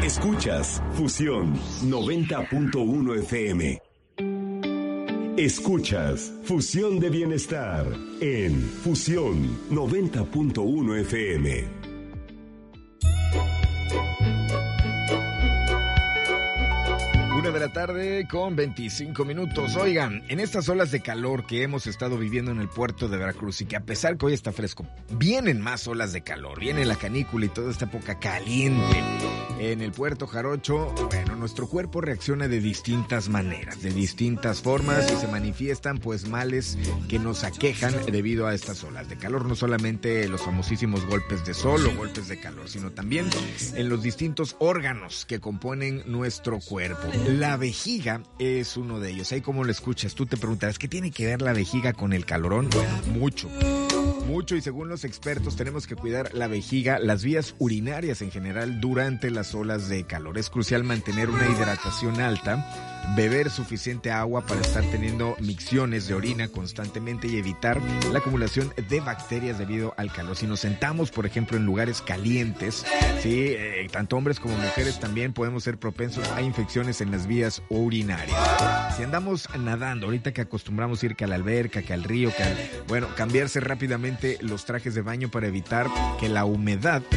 Escuchas Fusión 90.1 FM. Escuchas Fusión de Bienestar en Fusión 90.1 FM. 1:25 p.m. Oigan, en estas olas de calor que hemos estado viviendo en el puerto de Veracruz y que a pesar que hoy está fresco, vienen más olas de calor, viene la canícula y toda esta época caliente. En el puerto Jarocho, bueno, nuestro cuerpo reacciona de distintas maneras, de distintas formas y se manifiestan pues males que nos aquejan debido a estas olas de calor. No solamente los famosísimos golpes de sol o golpes de calor, sino también en los distintos órganos que componen nuestro cuerpo. La vejiga es uno de ellos. Ahí como lo escuchas, tú te preguntarás, ¿qué tiene que ver la vejiga con el calorón? Bueno, mucho, y según los expertos tenemos que cuidar la vejiga, las vías urinarias en general durante las olas de calor. Es crucial mantener una hidratación alta, beber suficiente agua para estar teniendo micciones de orina constantemente y evitar la acumulación de bacterias debido al calor. Si nos sentamos, por ejemplo, en lugares calientes, ¿sí? Tanto hombres como mujeres también podemos ser propensos a infecciones en las vías urinarias. Si andamos nadando, ahorita que acostumbramos ir que a la alberca, que al río, cambiarse rápidamente los trajes de baño para evitar que la humedad